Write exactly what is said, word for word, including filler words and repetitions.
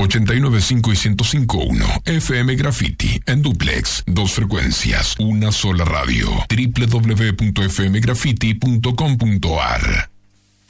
ochenta y nueve punto cinco y ciento cinco punto uno. F M Graffiti en duplex, dos frecuencias, una sola radio. doble u doble u doble u punto f m graffiti punto com punto a r.